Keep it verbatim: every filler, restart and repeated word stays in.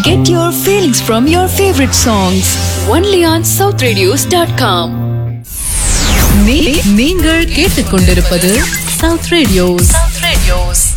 Get your feelings from your favorite songs only on south radios dot com. நீங்கள் கேட்டுக்கொண்டிருப்பது South Radios. South Radios.